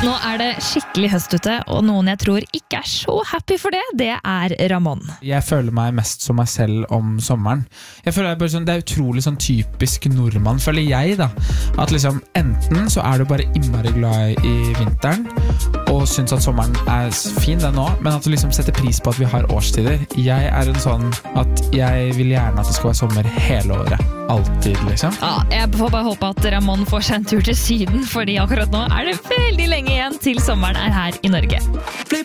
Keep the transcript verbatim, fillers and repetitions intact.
Nå er det skikkelig høst ute, og noen jeg tror ikke er så happy for det, det er Ramón. Jeg føler meg mest som meg selv om sommeren. Jeg føler bare sånn, det er utrolig sånn typisk nordmann, føler jeg da. At liksom, enten så er du bare innmari glad i vinteren, og synes at sommeren er fin den nå, men at du liksom setter pris på at vi har årstider. Jeg er en sånn at jeg vil gjerne at det skal være sommer hele året. Alltid, liksom. Ja, jeg får bare håpe at Ramón får seg en tur til syden, fordi akkurat nå er det veldig lenge igjen til sommeren er her i Norge.